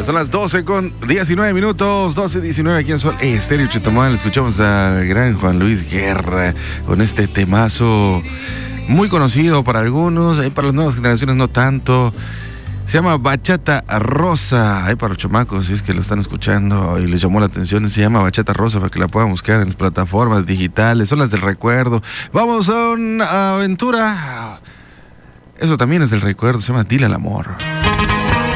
Son las 12 con 19 minutos, 12:19 aquí en Sol Estéreo Chetumal. Escuchamos al gran Juan Luis Guerra con este temazo muy conocido para algunos, para las nuevas generaciones no tanto. Se llama Bachata Rosa, para los chamacos, si es que lo están escuchando y les llamó la atención, se llama Bachata Rosa para que la puedan buscar en las plataformas digitales, son las del recuerdo. Vamos a una aventura, eso también es del recuerdo, se llama Dile al Amor.